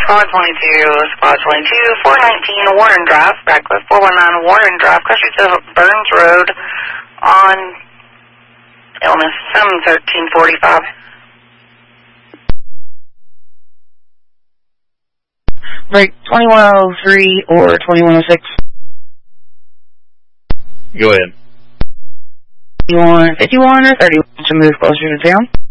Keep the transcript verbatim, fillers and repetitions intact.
Squad twenty-two, Squad twenty-two, four nineteen Warren Drive, back with four one nine Warren Drive, country to Burns Road on illness seven thirteen forty-five. Break twenty-one oh three or twenty-one oh six. Go ahead. You want fifty-one or thirty to move closer to town?